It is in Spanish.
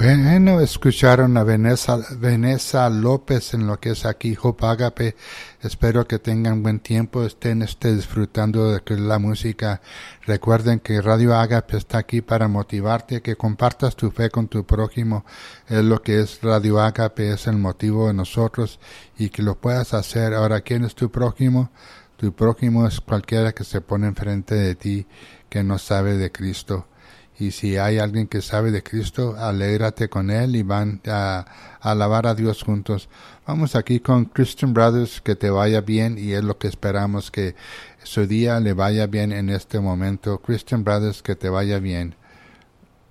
Bueno, escucharon a Vanessa López en lo que es aquí Hope Agape. Espero que tengan buen tiempo, estén disfrutando de la música. Recuerden que Radio Agape está aquí para motivarte, que compartas tu fe con tu prójimo. Es lo que es Radio Agape, es el motivo de nosotros y que lo puedas hacer. Ahora, ¿quién es tu prójimo? Tu prójimo es cualquiera que se pone enfrente de ti que no sabe de Cristo. Y si hay alguien que sabe de Cristo, alégrate con él y van a alabar a Dios juntos. Vamos aquí con Christian Brothers, que te vaya bien, y es lo que esperamos, que su día le vaya bien en este momento. Christian Brothers, que te vaya bien.